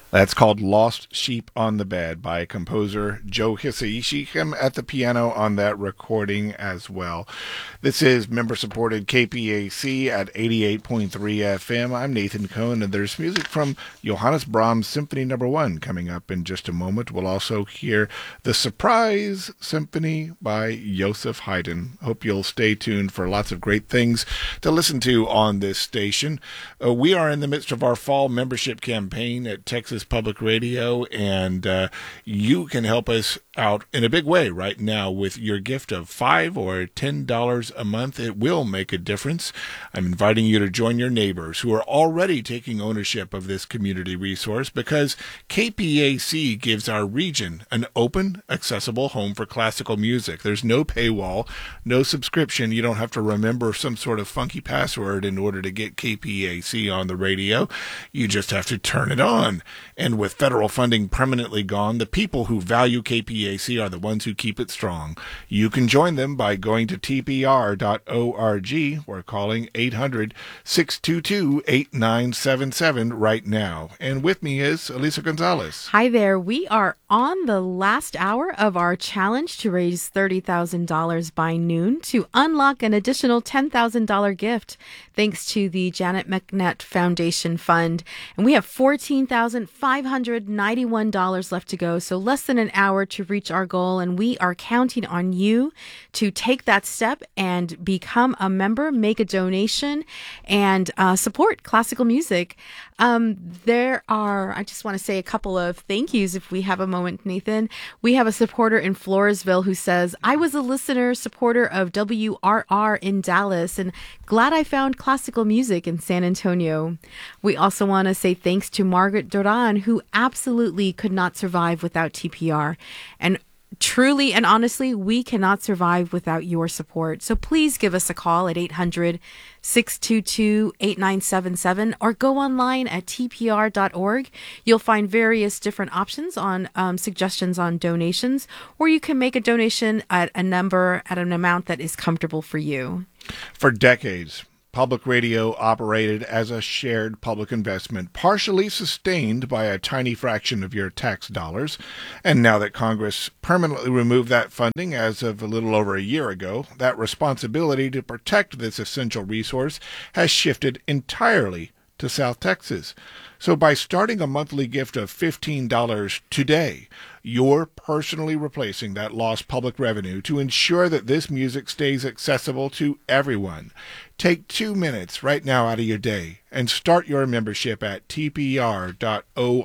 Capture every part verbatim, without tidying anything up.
That's called Lost Sheep on the Bed by composer Joe Hisaishi. Him at the piano on that recording as well. This is member-supported K P A C at eighty-eight point three F M. I'm Nathan Cohn, and there's music from Johannes Brahms Symphony Number One coming up in just a moment. We'll also hear the Surprise Symphony by Joseph Haydn. Hope you'll stay tuned for lots of great things to listen to on this station. Uh, we are in the midst of our fall membership campaign at Texas Public Radio, and uh, you can help us out in a big way right now with your gift of five or ten dollars a month. It will make a difference. I'm inviting you to join your neighbors who are already taking ownership of this community resource, because K P A C gives our region an open, accessible home for classical music. There's no paywall, no subscription. You don't have to remember some sort of funky password in order to get K P A C on the radio. You just have to turn it on. And with federal funding permanently gone, the people who value K P A C are the ones who keep it strong. You can join them by going to T P R dot org or calling eight hundred, six two two, eight nine seven seven right now. And with me is Elisa Gonzalez. Hi there. We are on the last hour of our challenge to raise thirty thousand dollars by noon to unlock an additional ten thousand dollars gift, thanks to the Janet McNett Foundation Fund. And we have fourteen thousand five hundred ninety-one dollars left to go, so less than an hour to reach our goal. And we are counting on you to take that step and become a member, make a donation, and uh, support classical music. Um, there are, I just want to say a couple of thank yous if we have a moment, Nathan. We have a supporter in Floresville who says, I was a listener, supporter of W R R in Dallas, and glad I found classical music in San Antonio. We also want to say thanks to Margaret Duran, who absolutely could not survive without T P R. And truly and honestly, we cannot survive without your support. So please give us a call at eight hundred, six two two, eight nine seven seven or go online at T P R dot org. You'll find various different options on um, suggestions on donations, or you can make a donation at a number, at an amount that is comfortable for you. For decades, public radio operated as a shared public investment, partially sustained by a tiny fraction of your tax dollars. And now that Congress permanently removed that funding as of a little over a year ago, that responsibility to protect this essential resource has shifted entirely to South Texas. So by starting a monthly gift of fifteen dollars today, you're personally replacing that lost public revenue to ensure that this music stays accessible to everyone. Take two minutes right now out of your day and start your membership at T P R dot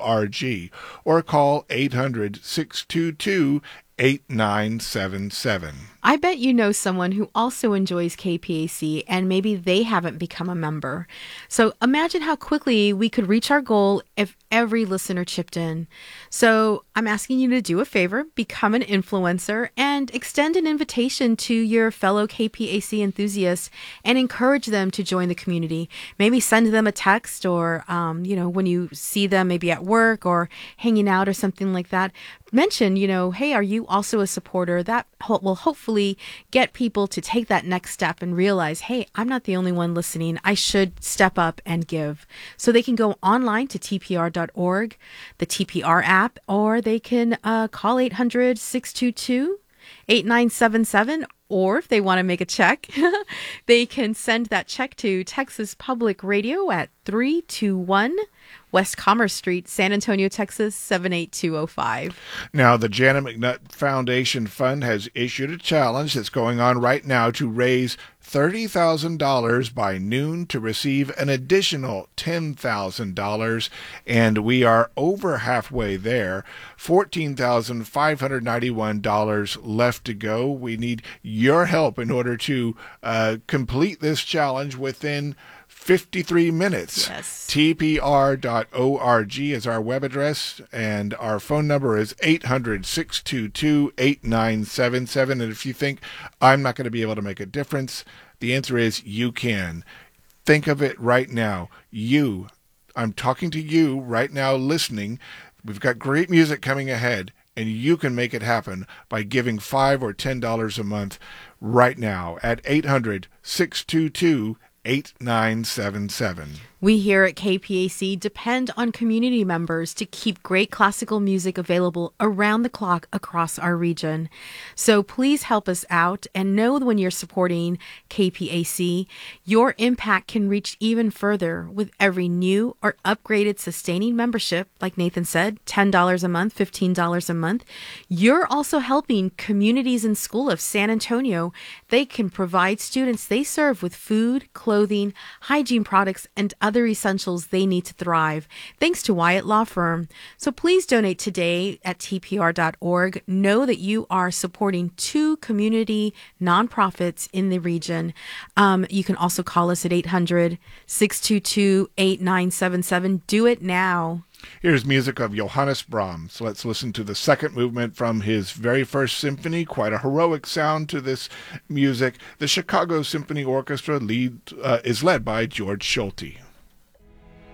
org or call eight hundred, six two two, eight nine seven seven. I bet you know someone who also enjoys K P A C and maybe they haven't become a member. So imagine how quickly we could reach our goal if every listener chipped in. So I'm asking you to do a favor, become an influencer, and extend an invitation to your fellow K P A C enthusiasts and encourage them to join the community. Maybe send them a text, or, um, you know, when you see them maybe at work or hanging out or something like that, mention, you know, hey, are you also a supporter? That will hopefully get people to take that next step and realize, hey, I'm not the only one listening. I should step up and give. So they can go online to T P R dot org, the T P R app, or they can uh, call eight hundred, six two two, eight nine seven seven, or if they want to make a check, they can send that check to Texas Public Radio at three two one West Commerce Street, San Antonio, Texas, seven eight two oh five. Now, the Janet McNutt Foundation Fund has issued a challenge that's going on right now to raise thirty thousand dollars by noon to receive an additional ten thousand dollars, and we are over halfway there. fourteen thousand five hundred ninety-one dollars left to go. We need your help in order to uh, complete this challenge within fifty-three minutes. Yes. T P R dot org is our web address, and our phone number is eight hundred, six two two, eight nine seven seven. And if you think I'm not going to be able to make a difference, the answer is you can. Think of it right now. You, I'm talking to you right now listening. We've got great music coming ahead, and you can make it happen by giving five or ten dollars a month right now at eight hundred, six two two, eight nine seven seven. We here at K P A C depend on community members to keep great classical music available around the clock across our region. So please help us out and know when you're supporting K P A C, your impact can reach even further with every new or upgraded sustaining membership, like Nathan said, ten dollars a month, fifteen dollars a month. You're also helping communities in school of San Antonio. They can provide students they serve with food, clothing, hygiene products, and other other essentials they need to thrive, thanks to Wyatt Law Firm. So please donate today at T P R dot org. Know that you are supporting two community nonprofits in the region. Um, you can also call us at eight hundred, six two two, eight nine seven seven. Do it now. Here's music of Johannes Brahms. Let's listen to the second movement from his very first symphony. Quite a heroic sound to this music. The Chicago Symphony Orchestra lead uh, is led by George Schulte.